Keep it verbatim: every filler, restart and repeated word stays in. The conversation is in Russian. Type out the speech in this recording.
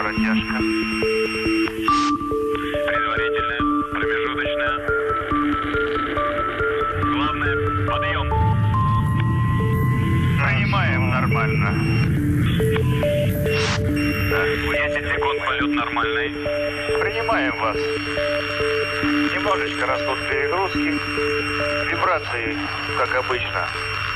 протяжка. Предварительная, промежуточная. Главное, подъем. Принимаем нормально. десять секунд, полет нормальный. Принимаем вас. Немножечко растут перегрузки. Вибрации, как обычно,